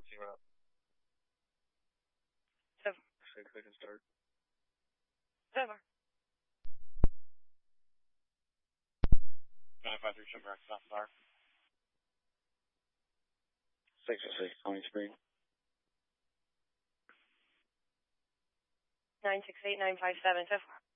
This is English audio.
Let's see what up. So Say click and start. so far. 953 Sugar X, South Star. 606, Coney Spring. 968957 so far.